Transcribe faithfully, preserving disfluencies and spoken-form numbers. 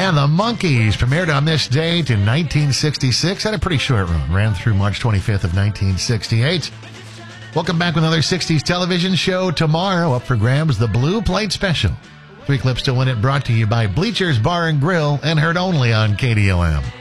And the Monkees premiered on this date in nineteen sixty-six. Had a pretty short run. Ran through March twenty-fifth of nineteen sixty-eight. Welcome back with another sixties television show. Tomorrow, up for grabs, the Blue Plate Special. Three clips to win it, brought to you by Bleachers Bar and Grill and heard only on K D O M.